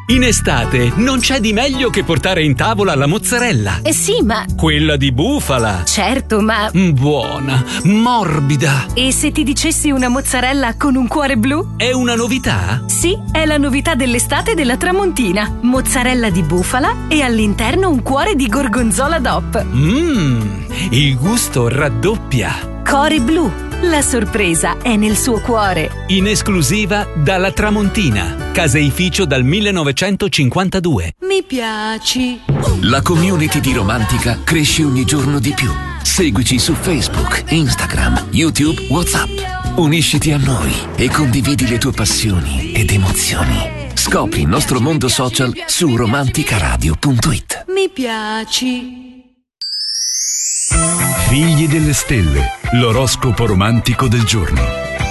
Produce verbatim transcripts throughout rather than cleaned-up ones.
In estate non c'è di meglio che portare in tavola la mozzarella. Eh sì, ma... Quella di bufala. Certo, ma... Buona, morbida. E se ti dicessi una mozzarella con un cuore blu? È una novità? Sì, è la novità dell'estate della Tramontina. Mozzarella di bufala e all'interno un cuore di gorgonzola D O P. Mmm, il gusto raddoppia. Cuore blu. La sorpresa è nel suo cuore. In esclusiva dalla Tramontina, caseificio dal millenovecentocinquantadue. Mi piaci. La community di Romantica cresce ogni giorno di più. Seguici su Facebook, Instagram, YouTube, WhatsApp. Unisciti a noi e condividi le tue passioni ed emozioni. Scopri il nostro mondo social su romanticaradio punto it. Mi piaci. Figli delle stelle, l'oroscopo romantico del giorno.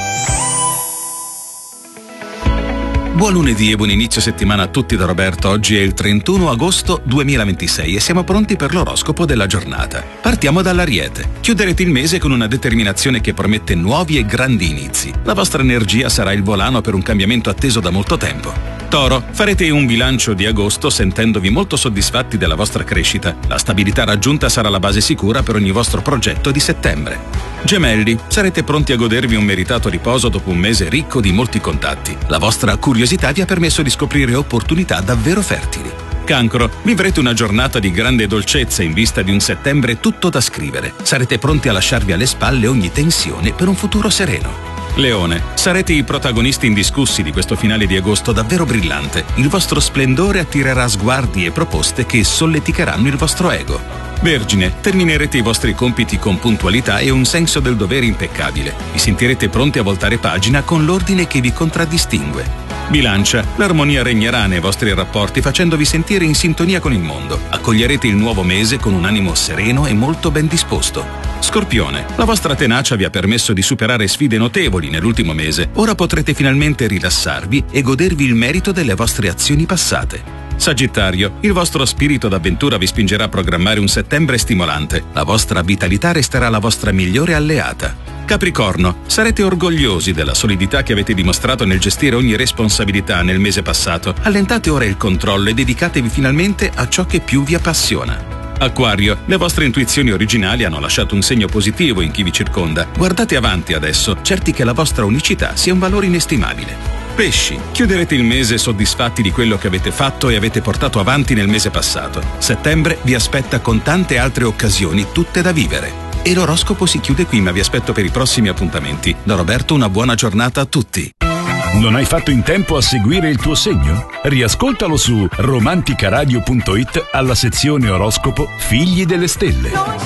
Buon lunedì e buon inizio settimana a tutti da Roberto. Oggi è il trentuno agosto duemilaventisei e siamo pronti per l'oroscopo della giornata. Partiamo dall'Ariete. Chiuderete il mese con una determinazione che promette nuovi e grandi inizi. La vostra energia sarà il volano per un cambiamento atteso da molto tempo. Toro, farete un bilancio di agosto sentendovi molto soddisfatti della vostra crescita. La stabilità raggiunta sarà la base sicura per ogni vostro progetto di settembre. Gemelli, sarete pronti a godervi un meritato riposo dopo un mese ricco di molti contatti. La vostra curiosità vi ha permesso di scoprire opportunità davvero fertili. Cancro, vivrete una giornata di grande dolcezza in vista di un settembre tutto da scrivere. Sarete pronti a lasciarvi alle spalle ogni tensione per un futuro sereno. Leone, sarete i protagonisti indiscussi di questo finale di agosto davvero brillante. Il vostro splendore attirerà sguardi e proposte che solleticheranno il vostro ego. Vergine, terminerete i vostri compiti con puntualità e un senso del dovere impeccabile. Vi sentirete pronti a voltare pagina con l'ordine che vi contraddistingue. Bilancia, l'armonia regnerà nei vostri rapporti facendovi sentire in sintonia con il mondo. Accoglierete il nuovo mese con un animo sereno e molto ben disposto. Scorpione, la vostra tenacia vi ha permesso di superare sfide notevoli nell'ultimo mese. Ora potrete finalmente rilassarvi e godervi il merito delle vostre azioni passate. Sagittario, il vostro spirito d'avventura vi spingerà a programmare un settembre stimolante. La vostra vitalità resterà la vostra migliore alleata. Capricorno, sarete orgogliosi della solidità che avete dimostrato nel gestire ogni responsabilità nel mese passato. Allentate ora il controllo e dedicatevi finalmente a ciò che più vi appassiona. Acquario, le vostre intuizioni originali hanno lasciato un segno positivo in chi vi circonda. Guardate avanti adesso, certi che la vostra unicità sia un valore inestimabile. Pesci, chiuderete il mese soddisfatti di quello che avete fatto e avete portato avanti nel mese passato. Settembre vi aspetta con tante altre occasioni, tutte da vivere. E l'oroscopo si chiude qui, ma vi aspetto per i prossimi appuntamenti. Da Roberto una buona giornata a tutti. Non hai fatto in tempo a seguire il tuo segno? Riascoltalo su romanticaradio punto it alla sezione oroscopo Figli delle stelle.